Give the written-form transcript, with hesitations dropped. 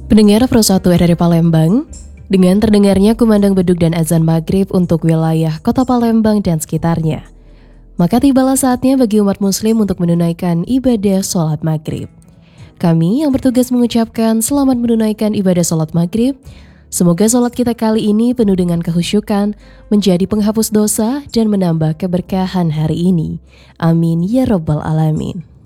Pendengar Pro 1 RRI Palembang, dengan terdengarnya kumandang beduk dan azan maghrib untuk wilayah kota Palembang dan sekitarnya, maka tibalah saatnya bagi umat muslim untuk menunaikan ibadah sholat maghrib. Kami yang bertugas mengucapkan selamat menunaikan ibadah sholat maghrib. Semoga sholat kita kali ini penuh dengan kehusyukan, menjadi penghapus dosa dan menambah keberkahan hari ini. Amin ya rabbal alamin.